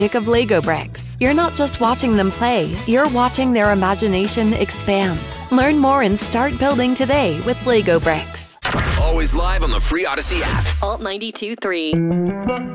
of Lego bricks. You're not just watching them play, you're watching their imagination expand. Learn more and start building today with Lego bricks. Always live on the free Odyssey app. Alt 92.3.